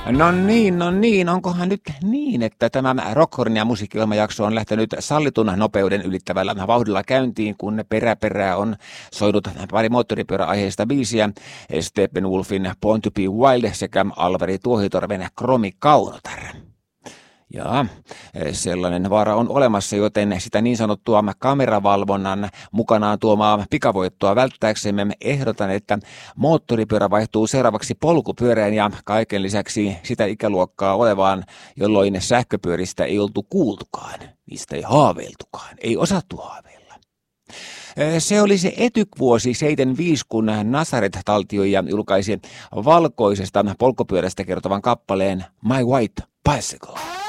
No niin, onkohan nyt niin, että tämä Rockhornia musiikkiohjelmajakso on lähtenyt sallitun nopeuden ylittävällä vauhdilla käyntiin, kun peräperää on soinut pari moottoripyöräaiheista biisiä, Steppenwolfin Born to be Wild sekä Alvari Tuohitorven Kromikaunotar. Ja sellainen vaara on olemassa, joten sitä niin sanottua kameravalvonnan mukanaan tuomaa pikavoittoa välttääksemme ehdotan, että moottoripyörä vaihtuu seuraavaksi polkupyörään ja kaiken lisäksi sitä ikäluokkaa olevaan, jolloin sähköpyöristä ei oltu kuultukaan, niistä ei haaveiltukaan, ei osattu haaveilla. Se oli se Etyk-vuosi 75, kun Nazaret-taltioija julkaisi valkoisesta polkupyörästä kertovan kappaleen My White Bicycle.